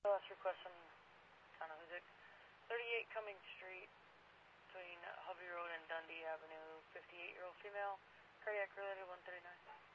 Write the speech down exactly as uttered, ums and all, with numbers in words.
Last request from Town of Hoosick. thirty-eight Cumming Street between Hovey Road and Dundee Avenue. fifty-eight-year-old female. Cardiac related one thirty-nine.